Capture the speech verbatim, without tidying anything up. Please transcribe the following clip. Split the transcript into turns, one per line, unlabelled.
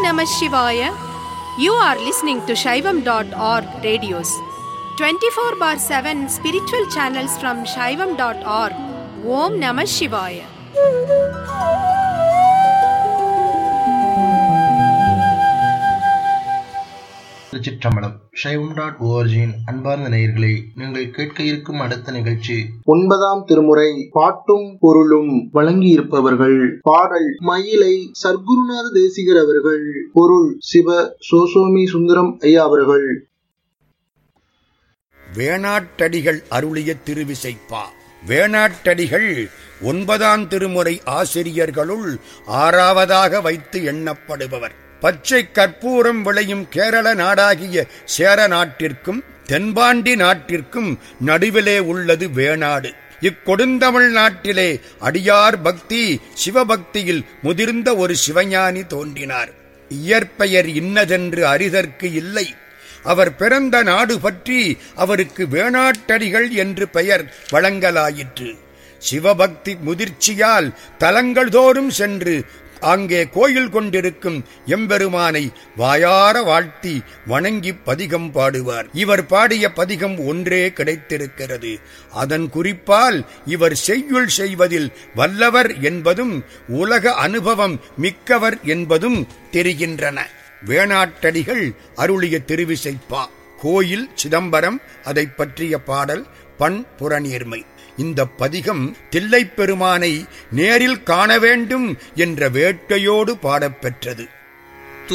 Namah Shivaya. You are listening to Shaivam dot org radios. twenty-four bar seven spiritual channels from Shaivam dot org. Om Namah Shivaya.
Thiruchitrambalam. Shaivam dot ஓஆர்ஜியின் அன்பார்ந்த நேயர்களே, நீங்கள் கேட்க இருக்கும் அடுத்த நிகழ்ச்சி ஒன்பதாம் திருமுறை பாட்டும் பொருளும். வழங்கியிருப்பவர்கள் பாடல் மயிலை சர்க்குருநாத தேசிகர் அவர்கள். பொருள் சிவ சோசோமி சுந்தரம் ஐயா அவர்கள்.
வேணாட்டடிகள் அருளிய திருவிசைப்பா. வேணாட்டடிகள் ஒன்பதாம் திருமுறை ஆசிரியர்களுள் ஆறாவதாக வைத்து எண்ணப்படுபவர். பச்சை கற்பூரம் விளையும் கேரள நாடாகிய சேர நாட்டிற்கும் தென்பாண்டி நாட்டிற்கும் நடுவிலே உள்ளது வேணாடு. இக்கொடுந்தமிழ் நாட்டிலே அடியார் பக்தி சிவபக்தியில் முதிர்ந்த ஒரு சிவஞானி தோன்றினார். இயற்பெயர் இன்னதென்று அறிதற்கு இல்லை. அவர் பிறந்த நாடு பற்றி அவருக்கு வேணாட்டடிகள் என்று பெயர் வழங்கலாயிற்று. சிவபக்தி முதிர்ச்சியால் தலங்கள் தோறும் சென்று அங்கே கோயில் கொண்டிருக்கும் எம்பெருமானை வாயார வாழ்த்தி வணங்கி பதிகம் பாடுவார். இவர் பாடிய பதிகம் ஒன்றே கிடைத்திருக்கிறது. அதன் குறிப்பால் இவர் செய்யுள் செய்வதில் வல்லவர் என்பதும் உலக அனுபவம் மிக்கவர் என்பதும் தெரிகின்றன. வேணாட்டடிகள் அருளிய திருவிசைப்பா. கோயில் சிதம்பரம். அதை பற்றிய பாடல் பண் புறநீர்மை. இந்த பதிகம் தில்லைப் பெருமானை நேரில் காண வேண்டும் என்ற வேட்கையோடு பாடப்பெற்றது.